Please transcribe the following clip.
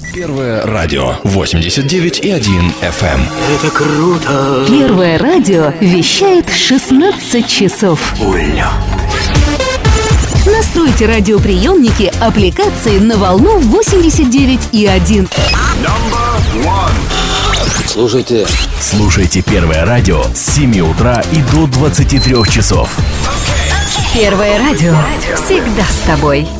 Первое радио 89,1 FM. Это круто! Первое радио вещает 16 часов. Уля! Настройте радиоприемники аппликации на волну 89,1. Слушайте Первое радио с 7 утра и до 23 часов. Первое радио всегда с тобой.